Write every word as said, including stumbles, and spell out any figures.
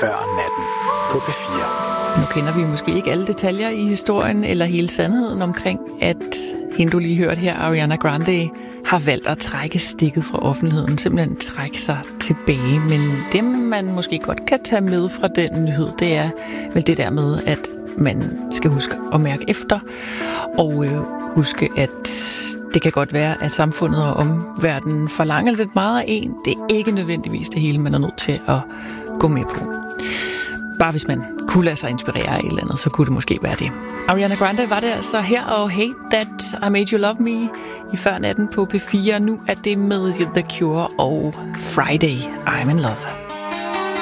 Før natten på P fire. Nu kender vi måske ikke alle detaljer i historien eller hele sandheden omkring, at hende du lige hørte her, Ariana Grande, har valgt at trække stikket fra offentligheden, simpelthen trække sig tilbage. Men det, man måske godt kan tage med fra den nyhed, det er vel det der med, at man skal huske at mærke efter, og øh, huske, at det kan godt være, at samfundet og omverdenen forlanger lidt meget af en. Det er ikke nødvendigvis det hele, man er nødt til at gå med på. Bare hvis man kunne lade sig inspirere af et eller andet, så kunne det måske være det. Ariana Grande var det altså her, og Hate That I Made You Love Me i Før natten på P fire. Nu er det med The Cure og Friday, I'm in Love.